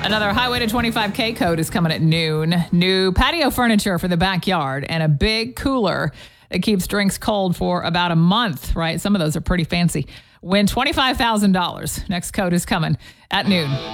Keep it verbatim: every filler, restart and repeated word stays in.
Another Highway to twenty-five K code is coming at noon. New patio furniture for the backyard and a big cooler that keeps drinks cold for about a month, right? Some of those are pretty fancy. Win twenty-five thousand dollars. Next code is coming at noon.